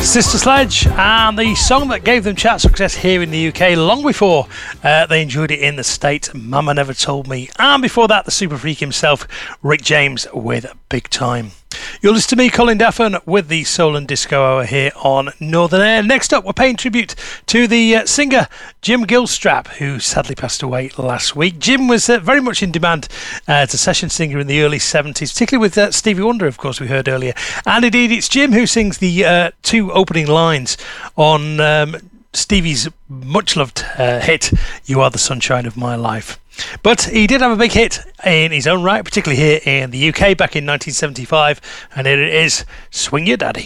Sister Sledge, and the song that gave them chart success here in the UK long before they enjoyed it in the States, Mama Never Told Me. And before that, the super freak himself, Rick James, with Big Time. You'll listen to me, Colin Daffin, with the Soul and Disco Hour here on Northern Air. Next up, we're paying tribute to the singer Jim Gilstrap, who sadly passed away last week. Jim was very much in demand as a session singer in the early 70s, particularly with Stevie Wonder, of course, we heard earlier. And indeed, it's Jim who sings the two opening lines on Stevie's much-loved hit, You Are the Sunshine of My Life. But he did have a big hit in his own right, particularly here in the UK back in 1975, and here it is, Swing Your Daddy.